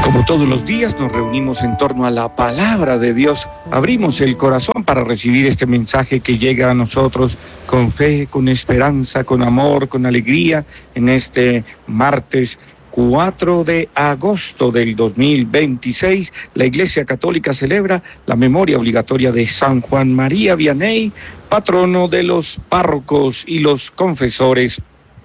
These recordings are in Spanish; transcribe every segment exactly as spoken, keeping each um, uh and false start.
Como todos los días nos reunimos en torno a la palabra de Dios, abrimos el corazón para recibir este mensaje que llega a nosotros con fe, con esperanza, con amor, con alegría en este martes cuatro de agosto del dos mil veintiséis. La Iglesia Católica celebra la memoria obligatoria de San Juan María Vianney, patrono de los párrocos y los confesores.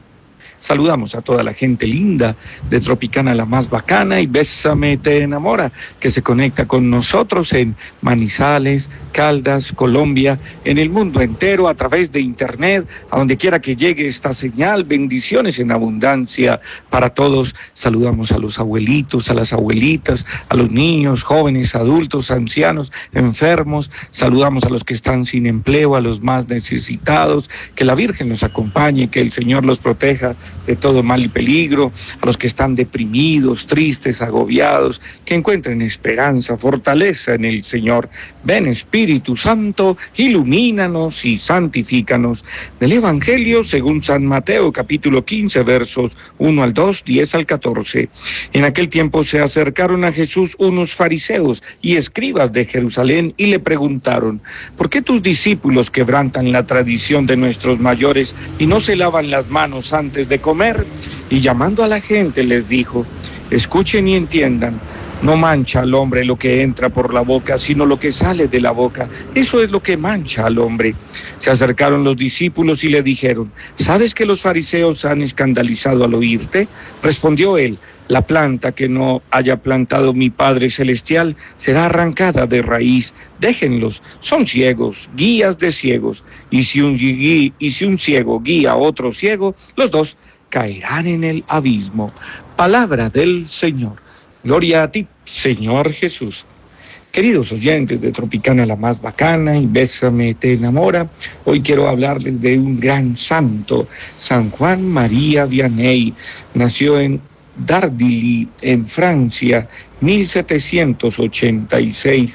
Saludamos a toda la gente linda de Tropicana la más bacana y Bésame te enamora, que se conecta con nosotros en Manizales, Caldas, Colombia, en el mundo entero a través de internet, a donde quiera que llegue esta señal. Bendiciones en abundancia para todos. Saludamos a los abuelitos, a las abuelitas, a los niños, jóvenes, adultos, ancianos, enfermos. Saludamos a los que están sin empleo, a los más necesitados. Que la Virgen los acompañe, que el Señor los proteja de todo mal y peligro, a los que están deprimidos, tristes, agobiados, que encuentren esperanza, fortaleza en el Señor. Ven, Espíritu Santo, ilumínanos y santifícanos. Del Evangelio según San Mateo, capítulo quince, versos uno al dos, diez al catorce. En aquel tiempo se acercaron a Jesús unos fariseos y escribas de Jerusalén y le preguntaron: ¿por qué tus discípulos quebrantan la tradición de nuestros mayores y no se lavan las manos antes de comer? Y llamando a la gente les dijo: escuchen y entiendan, no mancha al hombre lo que entra por la boca, sino lo que sale de la boca. Eso es lo que mancha al hombre. Se acercaron los discípulos y le dijeron: ¿sabes que los fariseos han escandalizado al oírte? Respondió él: la planta que no haya plantado mi Padre Celestial será arrancada de raíz. Déjenlos, son ciegos, guías de ciegos. Y si un, y si un ciego guía a otro ciego, los dos caerán en el abismo. Palabra del Señor. Gloria a ti, Señor Jesús. Queridos oyentes de Tropicana la más bacana y Bésame te enamora, hoy quiero hablarles de un gran santo, San Juan María Vianney. Nació en Dardilly, en Francia, mil setecientos ochenta y seis.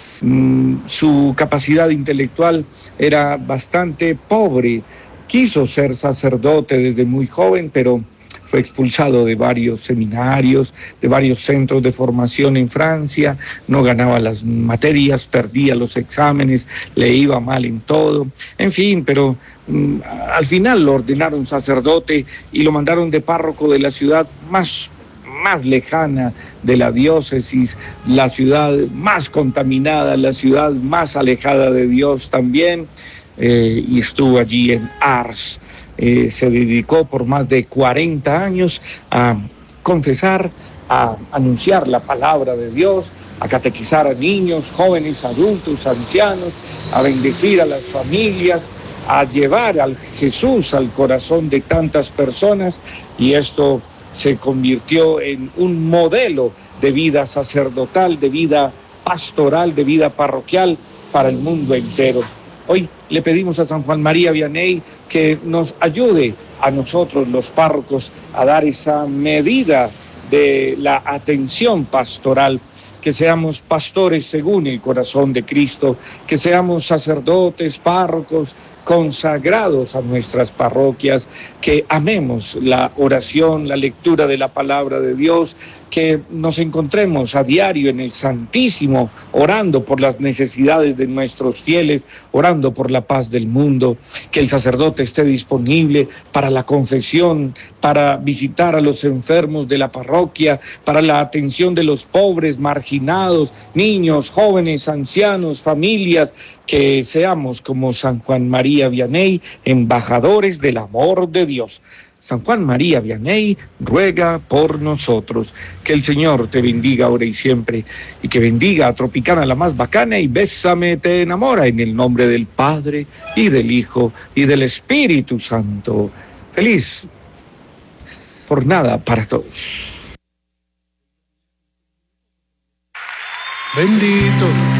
Mm, su capacidad intelectual era bastante pobre. Quiso ser sacerdote desde muy joven, pero fue expulsado de varios seminarios, de varios centros de formación en Francia. No ganaba las materias, perdía los exámenes, le iba mal en todo. En fin, pero mm, al final lo ordenaron sacerdote y lo mandaron de párroco de la ciudad más más lejana de la diócesis, la ciudad más contaminada, la ciudad más alejada de Dios también. Eh, y estuvo allí en Ars. Eh, se dedicó por más de cuarenta años a confesar, a anunciar la palabra de Dios, a catequizar a niños, jóvenes, adultos, ancianos, a bendecir a las familias, a llevar al Jesús al corazón de tantas personas, y esto se convirtió en un modelo de vida sacerdotal, de vida pastoral, de vida parroquial para el mundo entero. Hoy le pedimos a San Juan María Vianney que nos ayude a nosotros, los párrocos, a dar esa medida de la atención pastoral, que seamos pastores según el corazón de Cristo, que seamos sacerdotes, párrocos, consagrados a nuestras parroquias, que amemos la oración, la lectura de la palabra de Dios, que nos encontremos a diario en el Santísimo, orando por las necesidades de nuestros fieles, orando por la paz del mundo, que el sacerdote esté disponible para la confesión, para visitar a los enfermos de la parroquia, para la atención de los pobres, marginados, niños, jóvenes, ancianos, familias, que seamos como San Juan María Vianney, embajadores del amor de Dios. San Juan María Vianney ruega por nosotros. Que el Señor te bendiga ahora y siempre, y que bendiga a Tropicana la más bacana y Bésame te enamora, en el nombre del Padre y del Hijo y del Espíritu Santo. Feliz jornada para todos. Bendito